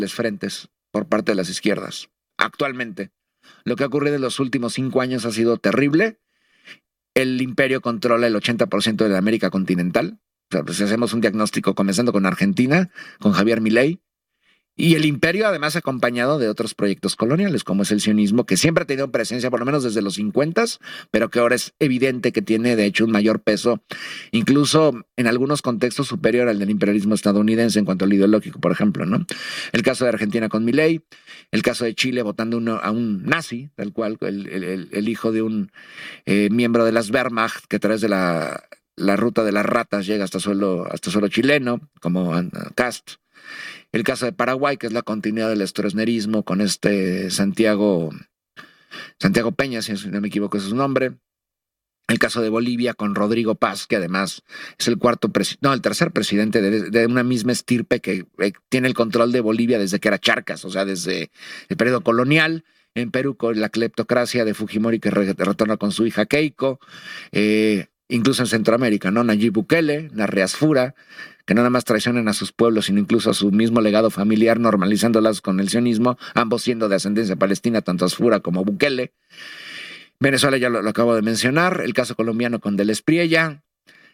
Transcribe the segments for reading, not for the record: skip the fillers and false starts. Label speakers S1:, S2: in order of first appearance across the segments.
S1: frentes por parte de las izquierdas. Actualmente, lo que ha ocurrido en los últimos 5 años ha sido terrible. El imperio controla el 80% de la América continental. O sea, pues si hacemos un diagnóstico comenzando con Argentina, con Javier Milei, y el imperio además acompañado de otros proyectos coloniales, como es el sionismo, que siempre ha tenido presencia, por lo menos desde los 50, pero que ahora es evidente que tiene de hecho un mayor peso, incluso en algunos contextos superior al del imperialismo estadounidense en cuanto al ideológico, por ejemplo, ¿no? El caso de Argentina con Milei, el caso de Chile votando a un nazi, tal cual, el hijo de un miembro de las Wehrmacht, que a través de la ruta de las ratas llega hasta suelo chileno, como Cast. El caso de Paraguay, que es la continuidad del stroessnerismo con Santiago Peña, si no me equivoco es su nombre. El caso de Bolivia con Rodrigo Paz, que además es el tercer presidente de una misma estirpe que tiene el control de Bolivia desde que era Charcas, o sea, desde el periodo colonial. En Perú con la cleptocracia de Fujimori que retorna con su hija Keiko. Incluso en Centroamérica, ¿no? Nayib Bukele, Narreas Fura, que no nada más traicionan a sus pueblos, sino incluso a su mismo legado familiar, normalizándolas con el sionismo, ambos siendo de ascendencia palestina, tanto Asfura como Bukele. Venezuela ya lo acabo de mencionar, el caso colombiano con Del Espriella,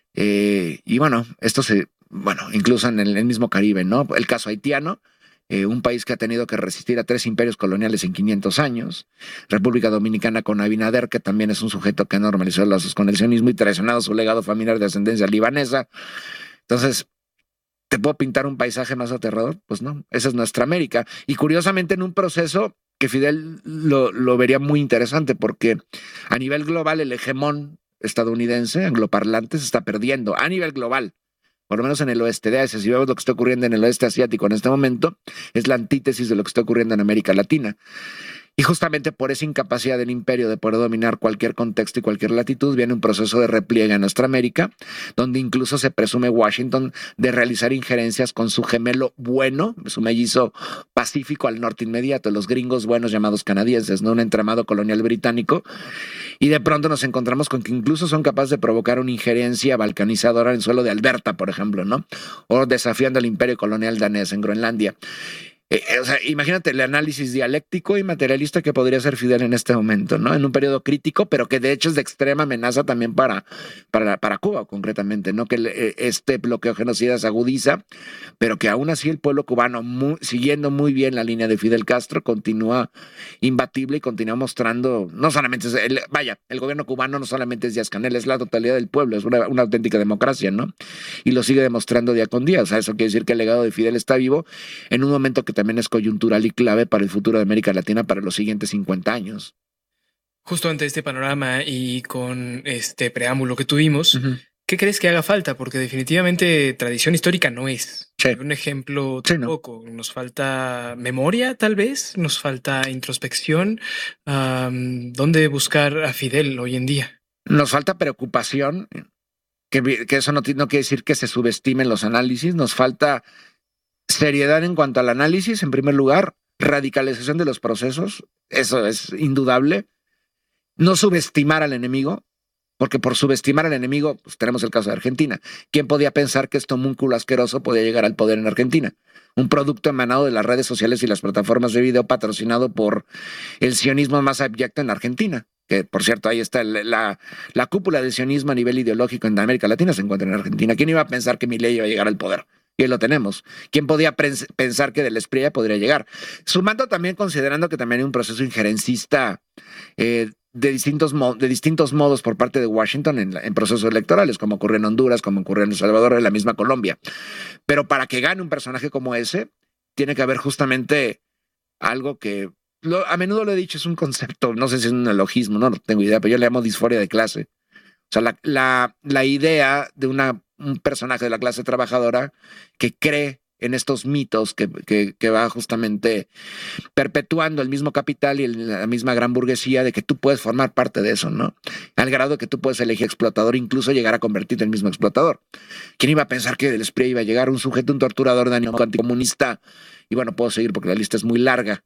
S1: y bueno, incluso en el mismo Caribe, ¿no? El caso haitiano, un país que ha tenido que resistir a 3 imperios coloniales en 500 años, República Dominicana con Abinader, que también es un sujeto que normalizó lazos con el sionismo y traicionado su legado familiar de ascendencia libanesa. Entonces, ¿te puedo pintar un paisaje más aterrador? Pues no, esa es nuestra América. Y curiosamente en un proceso que Fidel lo vería muy interesante, porque a nivel global el hegemón estadounidense, angloparlante, se está perdiendo a nivel global. Por lo menos en el oeste de Asia. Si vemos lo que está ocurriendo en el oeste asiático en este momento, es la antítesis de lo que está ocurriendo en América Latina. Y justamente por esa incapacidad del imperio de poder dominar cualquier contexto y cualquier latitud, viene un proceso de repliegue en nuestra América, donde incluso se presume Washington de realizar injerencias con su gemelo bueno, su mellizo pacífico al norte inmediato, los gringos buenos llamados canadienses, ¿no? Un entramado colonial británico. Y de pronto nos encontramos con que incluso son capaces de provocar una injerencia balcanizadora en suelo de Alberta, por ejemplo, ¿no? O desafiando al imperio colonial danés en Groenlandia. O sea, imagínate el análisis dialéctico y materialista que podría ser Fidel en este momento, ¿no? En un periodo crítico, pero que de hecho es de extrema amenaza también para Cuba, concretamente, ¿no? Que este bloqueo genocida se agudiza, pero que aún así el pueblo cubano, siguiendo muy bien la línea de Fidel Castro, continúa imbatible y continúa mostrando, no solamente, el gobierno cubano no solamente es Díaz-Canel, es la totalidad del pueblo, es una auténtica democracia, ¿no? Y lo sigue demostrando día con día. O sea, eso quiere decir que el legado de Fidel está vivo en un momento que también es coyuntural y clave para el futuro de América Latina para los siguientes 50 años.
S2: Justo ante este panorama y con este preámbulo que tuvimos, ¿qué crees que haga falta? Porque definitivamente tradición histórica no es.
S1: Sí.
S2: Un ejemplo
S1: Sí,
S2: tampoco. ¿No? Nos falta memoria, tal vez. Nos falta introspección. ¿Dónde buscar a Fidel hoy en día?
S1: Nos falta preocupación, que eso no quiere decir que se subestimen los análisis. Nos falta seriedad en cuanto al análisis, en primer lugar, radicalización de los procesos, eso es indudable. No subestimar al enemigo, porque por subestimar al enemigo, pues tenemos el caso de Argentina. ¿Quién podía pensar que este homúnculo asqueroso podía llegar al poder en Argentina? Un producto emanado de las redes sociales y las plataformas de video, patrocinado por el sionismo más abyecto en Argentina. Que, por cierto, ahí está la cúpula del sionismo a nivel ideológico en América Latina, se encuentra en Argentina. ¿Quién iba a pensar que Milei iba a llegar al poder? Y ahí lo tenemos. ¿Quién podía pensar que Del Espriella podría llegar? Sumando también, considerando que también hay un proceso injerencista de distintos modos por parte de Washington en procesos electorales, como ocurrió en Honduras, como ocurrió en El Salvador, en la misma Colombia. Pero para que gane un personaje como ese, tiene que haber justamente algo que, a menudo lo he dicho, es un concepto, no sé si es un neologismo, no tengo idea, pero yo le llamo disforia de clase. O sea, la idea de un personaje de la clase trabajadora que cree en estos mitos que va justamente perpetuando el mismo capital y la misma gran burguesía, de que tú puedes formar parte de eso, ¿no? Al grado de que tú puedes elegir explotador, incluso llegar a convertirte en el mismo explotador. ¿Quién iba a pensar que Del Espriella iba a llegar un sujeto, un torturador de ánimo anticomunista? Y bueno, puedo seguir porque la lista es muy larga.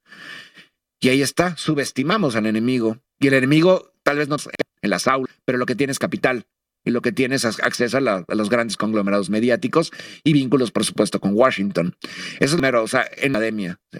S1: Y ahí está, subestimamos al enemigo. Y el enemigo tal vez no en las aulas, pero lo que tiene es capital. Y lo que tiene es acceso a los grandes conglomerados mediáticos y vínculos, por supuesto, con Washington. Eso es primero, o sea, en la academia.